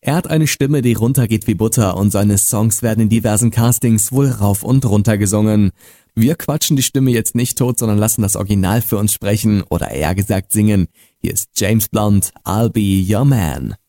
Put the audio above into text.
Er hat eine Stimme, die runtergeht wie Butter und seine Songs werden in diversen Castings wohl rauf und runter gesungen. Wir quatschen die Stimme jetzt nicht tot, sondern lassen das Original für uns sprechen oder eher gesagt singen. Hier ist James Blunt, I'll Be Your Man.